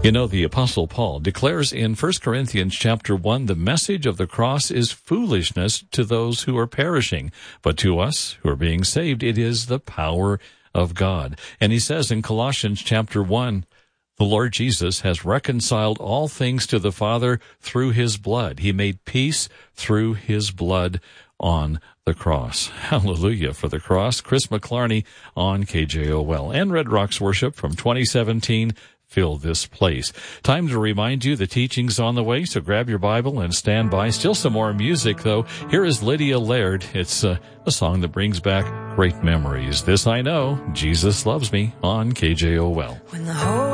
You know, the Apostle Paul declares in 1 Corinthians chapter 1, the message of the cross is foolishness to those who are perishing, but to us who are being saved, it is the power of God. And he says in Colossians chapter 1, the Lord Jesus has reconciled all things to the Father through his blood. He made peace through his blood on the cross. Hallelujah for the cross. Chris McClarney on KJOL. And Red Rocks Worship from 2017 fill this place. Time to remind you the teaching's on the way, so grab your Bible and stand by. Still some more music, though. Here is Lydia Laird. It's a song that brings back great memories. This I Know, Jesus Loves Me on KJOL. When the whole